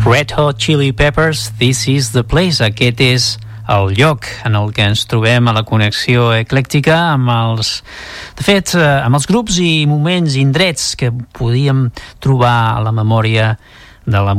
Red Hot Chili Peppers, This is the Place. Aquest és el lloc en el que ens trobem a la connexió eclèctica amb els... De fet, amb els grups i moments, indrets que podíem trobar a la memòria de la